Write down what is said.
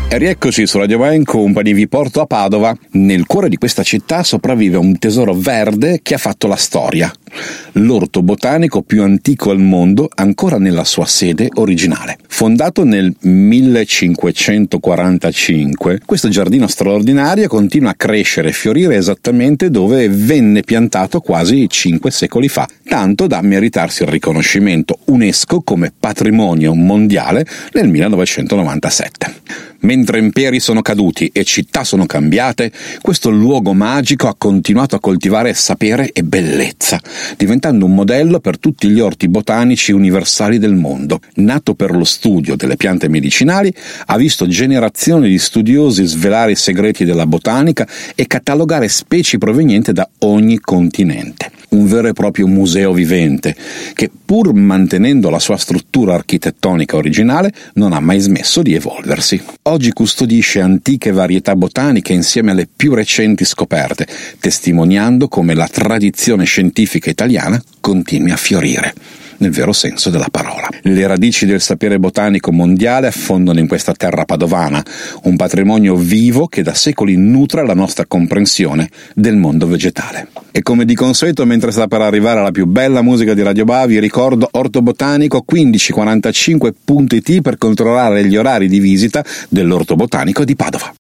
E rieccoci su Radio Wine Company, vi porto a Padova. Nel cuore di questa città sopravvive un tesoro verde che ha fatto la storia. L'orto botanico più antico al mondo, ancora nella sua sede originale. Fondato nel 1545, questo giardino straordinario continua a crescere e fiorire esattamente dove venne piantato quasi 5 secoli fa, tanto da meritarsi il riconoscimento UNESCO come patrimonio mondiale nel 1997. Mentre imperi sono caduti e città sono cambiate, questo luogo magico ha continuato a coltivare sapere e bellezza, diventando un modello per tutti gli orti botanici universali del mondo. Nato per lo studio delle piante medicinali, ha visto generazioni di studiosi svelare i segreti della botanica e catalogare specie provenienti da ogni continente. Un vero e proprio museo vivente, che pur mantenendo la sua struttura architettonica originale, non ha mai smesso di evolversi. Oggi custodisce antiche varietà botaniche insieme alle più recenti scoperte, testimoniando come la tradizione scientifica italiana continui a fiorire, nel vero senso della parola. Le radici del sapere botanico mondiale affondano in questa terra padovana, un patrimonio vivo che da secoli nutre la nostra comprensione del mondo vegetale. E come di consueto, mentre sta per arrivare la più bella musica di Radio Ba, vi ricordo ortobotanico 1545.it per controllare gli orari di visita dell'orto botanico di Padova.